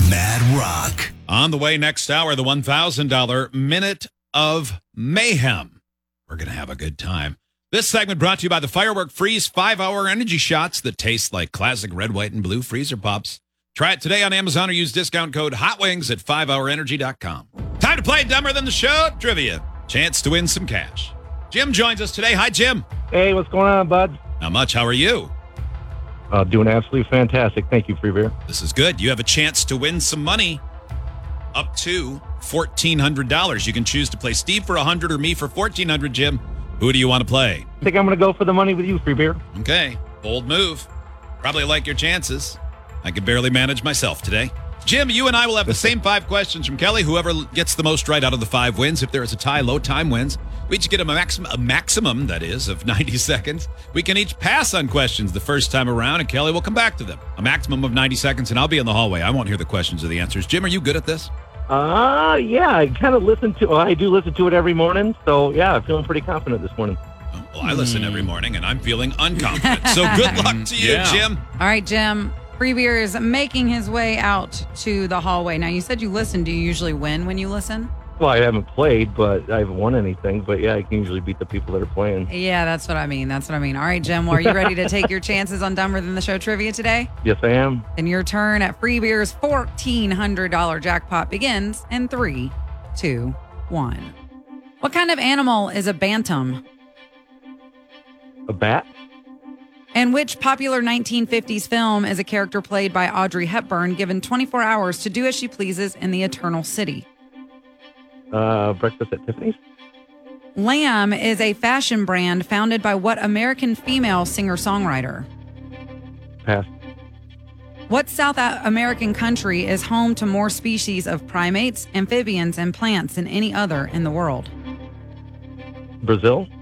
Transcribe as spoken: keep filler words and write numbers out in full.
Mad Rock. On the way next hour, the one thousand dollars Minute of Mayhem. We're going to have a good time. This segment brought to you by the Firework Freeze five-hour energy shots that taste like classic red, white, and blue freezer pops. Try it today on Amazon or use discount code HOTWINGS at five hour energy dot com. Time to play Dumber Than the Show trivia. Chance to win some cash. Jim joins us today. Hi, Jim. Hey, what's going on, bud? Not much. How are you? Uh, doing absolutely fantastic. Thank you, Free Beer. This is good. You have a chance to win some money up to fourteen hundred dollars. You can choose to play Steve for one hundred dollars or me for fourteen hundred dollars, Jim. Who do you want to play? I think I'm going to go for the money with you, Free Beer. Okay. Bold move. Probably like your chances. I can barely manage myself today. Jim, you and I will have the same five questions from Kelly. Whoever gets the most right out of the five wins. If there is a tie, low time wins. We each get a maximum, a maximum, that is, of ninety seconds. We can each pass on questions the first time around, and Kelly will come back to them. A maximum of ninety seconds, and I'll be in the hallway. I won't hear the questions or the answers. Jim, are you good at this? Uh, yeah, I kind of listen to, well, I do listen to it every morning. So, yeah, I'm feeling pretty confident this morning. Oh, well, I listen every morning, and I'm feeling unconfident. So good luck to you, Yeah. Jim. All right, Jim. Free Beer is making his way out to the hallway. Now, you said you listen. Do you usually win when you listen? Well, I haven't played, but I haven't won anything. But, yeah, I can usually beat the people that are playing. Yeah, that's what I mean. That's what I mean. All right, Jim. Well, are you ready to take your chances on Dumber Than the Show trivia today? Yes, I am. Then your turn at Free Beer's fourteen hundred dollars jackpot begins in three, two, one. What kind of animal is a bantam? A bat? And which popular nineteen fifties film is a character played by Audrey Hepburn given twenty-four hours to do as she pleases in the Eternal City? Uh, Breakfast at Tiffany's? Lamb is a fashion brand founded by what American female singer-songwriter? Pass. What South American country is home to more species of primates, amphibians, and plants than any other in the world? Brazil?